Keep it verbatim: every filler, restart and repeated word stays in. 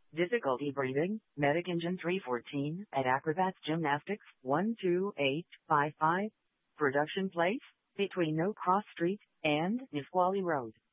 Difficulty breathing, Medic Engine three fourteen, at Acrobats Gymnastics, one two eight five five. Production place, between No Cross Street and Nisqually Road.